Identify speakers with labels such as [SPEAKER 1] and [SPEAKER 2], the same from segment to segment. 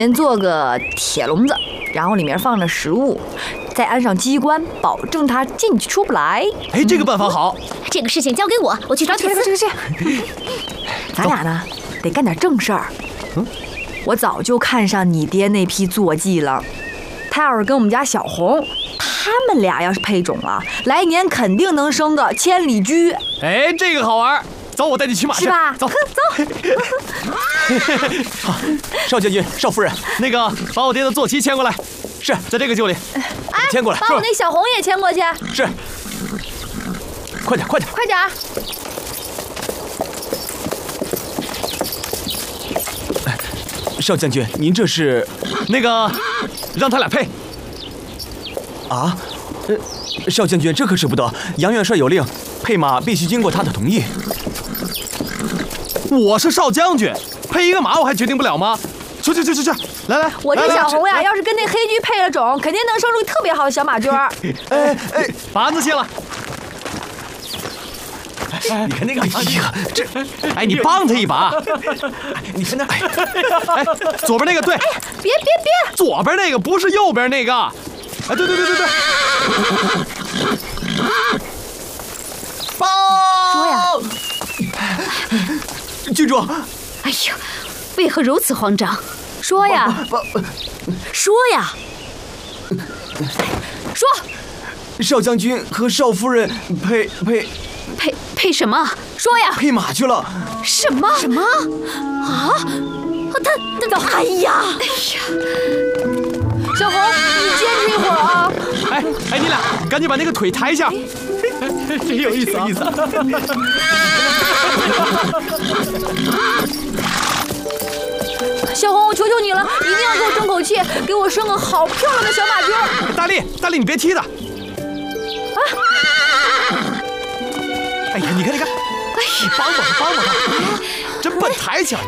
[SPEAKER 1] 先做个铁笼子，然后里面放着食物，再安上机关，保证它进去出不来。
[SPEAKER 2] 哎，这个办法好。
[SPEAKER 3] 这个事情交给我，我去找铁丝。
[SPEAKER 1] 咱俩呢，得干点正事儿。我早就看上你爹那批坐骑了，他要是跟我们家小红，他们俩要是配种了，来年肯定能生个千里驹。
[SPEAKER 2] 哎，这个好玩。走，我带你骑马去，
[SPEAKER 1] 是吧？
[SPEAKER 2] 走。
[SPEAKER 4] 好，邵将军、邵夫人，
[SPEAKER 2] 那个把我爹的坐骑牵过来。
[SPEAKER 4] 是
[SPEAKER 2] 在这个臼里。
[SPEAKER 1] 哎，
[SPEAKER 4] 牵过来。
[SPEAKER 1] 把我那小红也牵过去。
[SPEAKER 4] 是。快点，快点，
[SPEAKER 1] 快点！
[SPEAKER 4] 邵将军，您这是？
[SPEAKER 2] 那个，让他俩配。
[SPEAKER 4] 啊？邵将军，这可使不得。杨元帅有令，配马必须经过他的同意。
[SPEAKER 2] 我是邵将军，配一个马我还决定不了吗？去，来，
[SPEAKER 1] 我这小红呀，要是跟那黑驹配了种，肯定能生出特别好的小马驹儿。
[SPEAKER 2] 把鞍子卸了。
[SPEAKER 4] 你看那个，哎呀，这，
[SPEAKER 2] 哎，你帮他一把。
[SPEAKER 4] 你看那，
[SPEAKER 2] 哎，左边那个对。
[SPEAKER 1] 哎呀，别！
[SPEAKER 2] 左边那个不是右边那个。哎，对。
[SPEAKER 4] 报！
[SPEAKER 1] 说呀。
[SPEAKER 4] 郡主。
[SPEAKER 3] 哎呀，为何如此慌张？
[SPEAKER 1] 说呀。
[SPEAKER 3] 说呀。说。
[SPEAKER 4] 邵将军和邵夫人
[SPEAKER 3] 配什么？说呀！
[SPEAKER 4] 配马去了。
[SPEAKER 3] 什么？啊？他，哎呀！
[SPEAKER 1] 小红，你坚持一会儿啊！
[SPEAKER 2] 哎，你俩赶紧把那个腿抬一下。真有意思啊！
[SPEAKER 1] 小红，我求求你了，一定要给我争口气，给我生个好漂亮的小马驹儿。
[SPEAKER 2] 大力，你别踢他！哎呀，你看，你帮他，真笨，抬起来！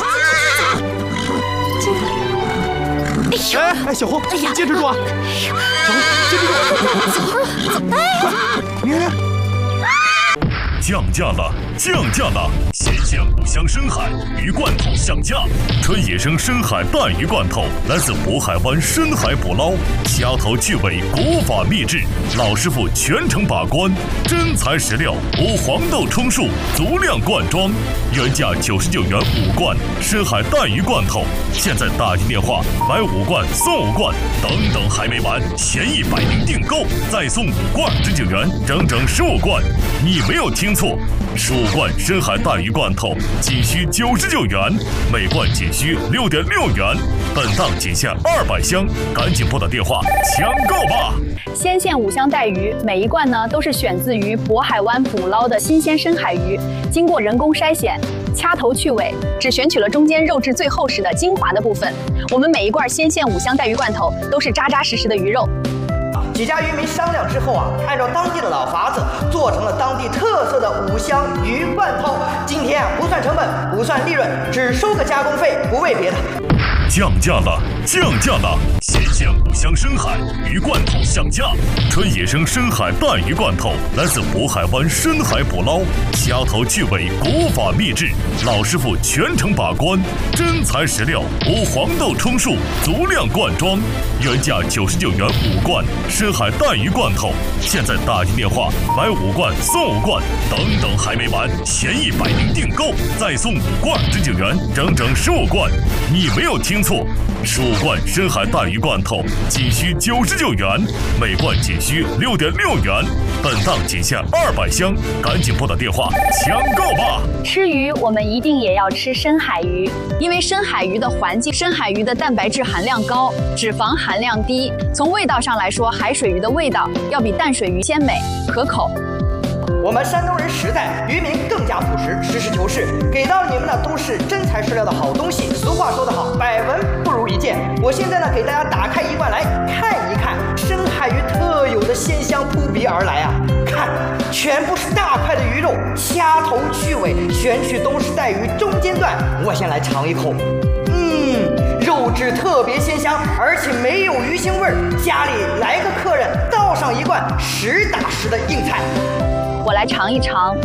[SPEAKER 2] 哎，小红，坚持住啊！小红，坚持住！你看，
[SPEAKER 5] 降价了！鲜鲜五香深海鱼罐头上架，纯野生深海带鱼罐头，来自渤海湾深海捕捞，掐头去尾，国法秘制，老师傅全程把关，真材实料，无黄豆充数，足量灌装，原价99元5罐深海带鱼罐头，现在打进电话买5罐送5罐，等还没完，前100名订购再送5罐19元，整15罐，你没有听错，15罐深海带鱼罐头仅需99元，每罐仅需6.6元，本档仅限200箱，赶紧拨打电话抢购吧！
[SPEAKER 6] 鲜鲜五香带鱼，每一罐呢都是选自于渤海湾捕捞的新鲜深海鱼，经过人工筛选，掐头去尾，只选取了中间肉质最厚实的精华的部分。我们每一罐鲜鲜五香带鱼罐头都是扎扎实实的鱼肉。
[SPEAKER 7] 几家渔民商量之后按照当地的老法子，做成了当地特色的五香鱼罐头。今天不算成本，不算利润，只收个加工费，不为别的。
[SPEAKER 5] 降价了！鲜鲜五香深海鱼罐头上架，纯野生深海带鱼罐头，来自渤海湾深海捕捞，掐头去尾，国法秘制，老师傅全程把关，真材实料，无黄豆充数，足量灌装，原价99元5罐深海带鱼罐头，现在打进电话买5罐送5罐，等还没完，前100名订购再送5罐19元，整15罐，你没有听错，15罐深海带鱼罐头仅需99元，每罐仅需6.6元，本档仅限200箱，赶紧拨打电话抢购吧！
[SPEAKER 6] 吃鱼我们一定也要吃深海鱼，因为深海鱼的环境，深海鱼的蛋白质含量高，脂肪含量低，从味道上来说，海水鱼的味道要比淡水鱼鲜美可口。
[SPEAKER 7] 我们山东人实在，渔民更加朴实，实事求是，给到你们的都是真材实料的好东西。俗话说得好，百闻不如一见。我现在呢，给大家打开一罐来看一看深海鱼特有的鲜香扑鼻而来啊！看，全部是大块的鱼肉，掐头去尾，选取都是带鱼中间段。我先来尝一口，肉质特别鲜香，而且没有鱼腥味儿。家里来个客人，倒上一罐实打实的硬菜。
[SPEAKER 6] 我来尝一尝，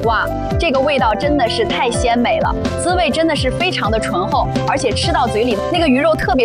[SPEAKER 6] 哇，这个味道真的是太鲜美了，滋味真的是非常的醇厚，而且吃到嘴里那个鱼肉特别